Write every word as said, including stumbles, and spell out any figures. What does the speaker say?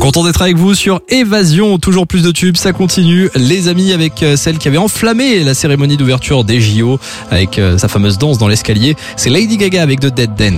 Content d'être avec vous sur Évasion, toujours plus de tubes, ça continue. Les amis, avec celle qui avait enflammé la cérémonie d'ouverture des J O avec sa fameuse danse dans l'escalier, c'est Lady Gaga avec The Dead Dance.